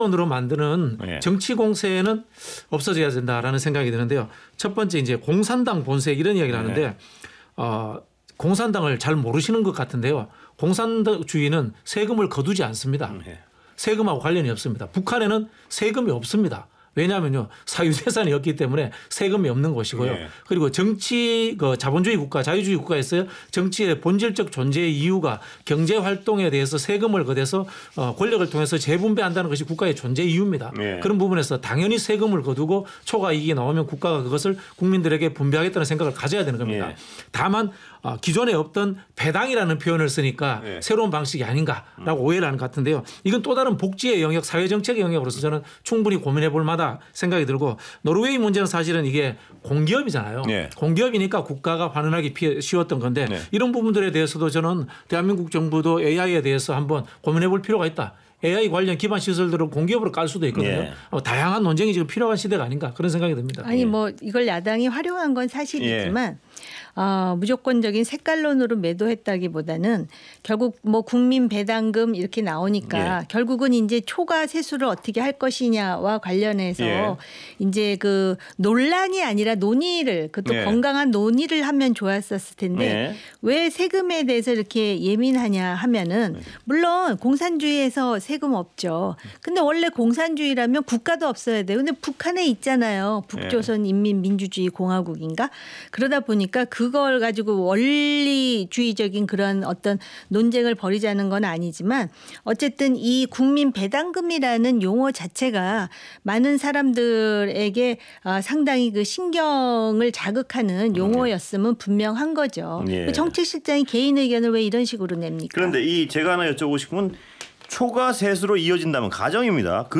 으로 만드는 예. 정치 공세는 없어져야 된다라는 생각이 드는데요. 첫 번째 이제 공산당 본색 이런 이야기를 하는데 공산당을 잘 모르시는 것 같은데요. 공산주의는 세금을 거두지 않습니다. 세금하고 관련이 없습니다. 북한에는 세금이 없습니다. 왜냐하면요 사유재산이 없기 때문에 세금이 없는 것이고요. 예. 그리고 정치 자본주의 국가 자유주의 국가에서 정치의 본질적 존재의 이유가 경제 활동에 대해서 세금을 거둬서 권력을 통해서 재분배한다는 것이 국가의 존재 이유입니다. 예. 그런 부분에서 당연히 세금을 거두고 초과 이익이 나오면 국가가 그것을 국민들에게 분배하겠다는 생각을 가져야 되는 겁니다. 예. 다만 기존에 없던 배당이라는 표현을 쓰니까 예. 새로운 방식이 아닌가라고 오해를 하는 것 같은데요. 이건 또 다른 복지의 영역, 사회정책의 영역으로서 저는 충분히 고민해 볼 만하다 생각이 들고 노르웨이 문제는 사실은 이게 공기업이잖아요. 예. 공기업이니까 국가가 환원하기 쉬웠던 건데 네. 이런 부분들에 대해서도 저는 대한민국 정부도 AI에 대해서 한번 고민해 볼 필요가 있다. AI 관련 기반 시설들을 공기업으로 깔 수도 있거든요. 예. 다양한 논쟁이 지금 필요한 시대가 아닌가 그런 생각이 듭니다. 아니 뭐 이걸 야당이 활용한 건 사실이지만 무조건적인 색깔론으로 매도했다기보다는 결국 뭐 국민 배당금 이렇게 나오니까 결국은 이제 초과 세수를 어떻게 할 것이냐와 관련해서 이제 그 논란이 아니라 논의를 그것도 건강한 논의를 하면 좋았었을 텐데 왜 세금에 대해서 이렇게 예민하냐 하면은 물론 공산주의에서 세금 없죠. 근데 원래 공산주의라면 국가도 없어야 돼요. 근데 북한에 있잖아요. 북조선 인민민주주의 공화국인가? 그러다 보니까 그걸 가지고 원리주의적인 그런 어떤 논쟁을 벌이자는 건 아니지만 어쨌든 이 국민 배당금이라는 용어 자체가 많은 사람들에게 상당히 그 신경을 자극하는 용어였으면 분명한 거죠. 정책실장이 개인 의견을 왜 이런 식으로 냅니까? 그런데 제가 하나 여쭤보고 싶은 건 초과 세수로 이어진다면 가정입니다.